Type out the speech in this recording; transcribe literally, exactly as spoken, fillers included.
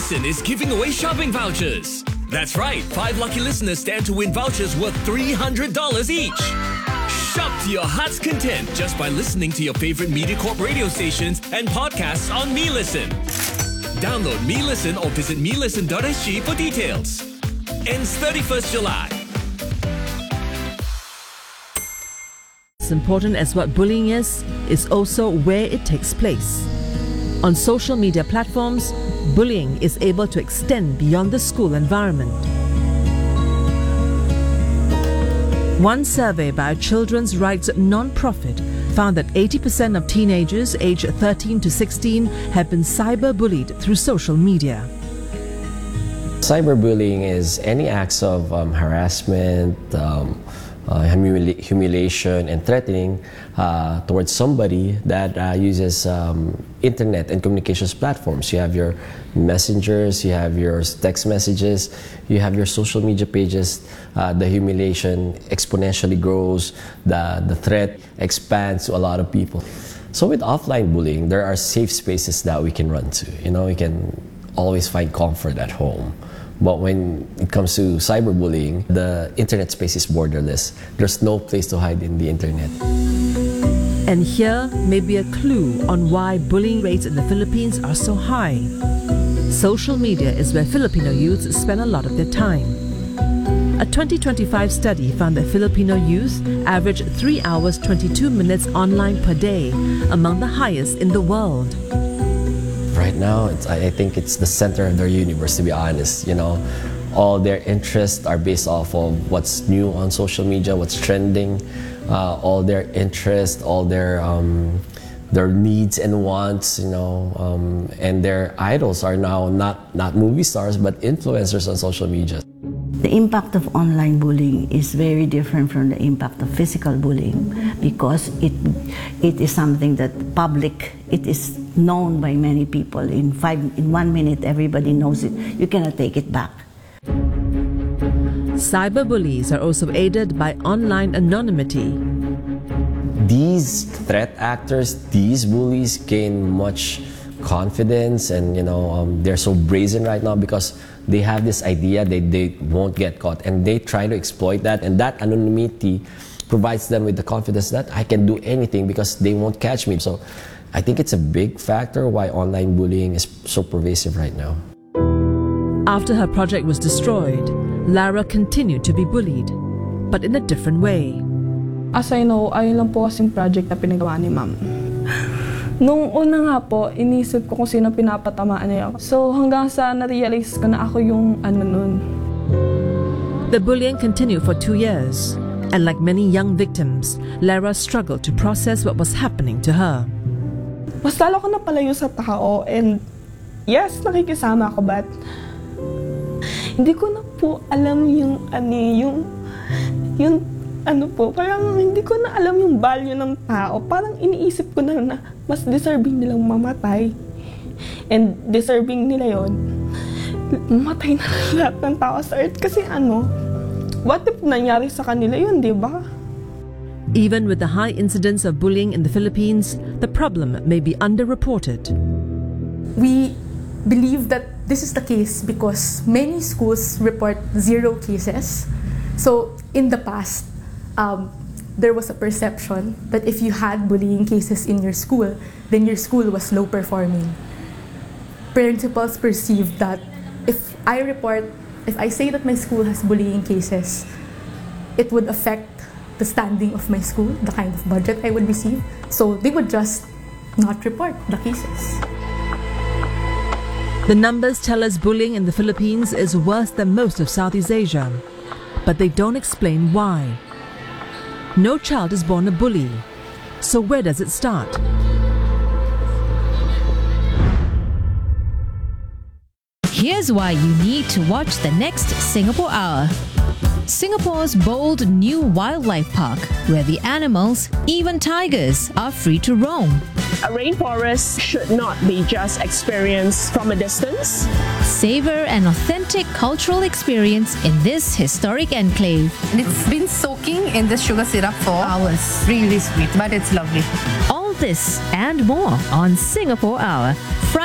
Listen is giving away shopping vouchers. That's right, five lucky listeners stand to win vouchers worth three hundred dollars each. Shop to your heart's content just by listening to your favorite MediaCorp radio stations and podcasts on MeListen. Download MeListen or visit me listen dot s g for details. Ends thirty-first July. As important as what bullying is, is also where it takes place. On social media platforms, bullying is able to extend beyond the school environment. One survey by a children's rights non-profit found that eighty percent of teenagers aged thirteen to sixteen have been cyberbullied through social media. Cyberbullying is any acts of um, harassment, um, uh, humili humiliation, and threatening uh, towards somebody that uh, uses um, internet and communications platforms. You have your messengers, you have your text messages, you have your social media pages. Uh, the humiliation exponentially grows, the, the threat expands to a lot of people. So with offline bullying, there are safe spaces that we can run to. You know, we can always find comfort at home. But when it comes to cyberbullying, the internet space is borderless. There's no place to hide in the internet. And here may be a clue on why bullying rates in the Philippines are so high. Social media is where Filipino youths spend a lot of their time. A twenty twenty-five study found that Filipino youth average three hours twenty-two minutes online per day, among the highest in the world. Right now, it's, I think it's the center of their universe, to be honest. You know, all their interests are based off of what's new on social media, what's trending, uh, all their interests, all their um, their needs and wants. You know, um, and their idols are now not not movie stars but influencers on social media. The impact of online bullying is very different from the impact of physical bullying because it it is something that public, it is known by many people. In five, in one minute, everybody knows it. You cannot take it back. Cyberbullies are also aided by online anonymity. These threat actors, these bullies gain much confidence, and you know um, they're so brazen right now because they have this idea that they won't get caught, and they try to exploit that, and that anonymity provides them with the confidence that I can do anything because they won't catch me. So I think it's a big factor why online bullying is so pervasive right now. After her project was destroyed, Lara continued to be bullied, but in a different way. As I know, ayun lang po kasing project na pinagawa ni ma'am. Nung una nga po, inisip ko kung sino pinapatamaan niya ako. So hanggang sa na-realize ko na ako yung ano nun. The bullying continued for two years, and like many young victims, Lara struggled to process what was happening to her. Mas lalo ko napalayo sa tao, and yes, nakikisama ako, but hindi ko na po alam yung ano, yung, yung ano po, parang hindi ko na alam yung value ng tao. Parang iniisip ko na na mas deserving nilang mamatay. And deserving nila yon, mamatay na lahat ng tao sa earth. Kasi ano, what if nangyari sa kanila yun, di ba? Even with the high incidence of bullying in the Philippines, the problem may be underreported. We believe that this is the case because many schools report zero cases. So in the past, Um, there was a perception that if you had bullying cases in your school, then your school was low performing. Principals perceive that if I report, if I say that my school has bullying cases, it would affect the standing of my school, the kind of budget I would receive. So they would just not report the cases. The numbers tell us bullying in the Philippines is worse than most of Southeast Asia, but they don't explain why. No child is born a bully. So where does it start? Here's why you need to watch the next Singapore Hour. Singapore's bold new wildlife park, where the animals, even tigers, are free to roam. A rainforest should not be just experienced from a distance. Savor an authentic cultural experience in this historic enclave. And it's been soaking in this sugar syrup for hours. Really sweet, but it's lovely. All this and more on Singapore Hour.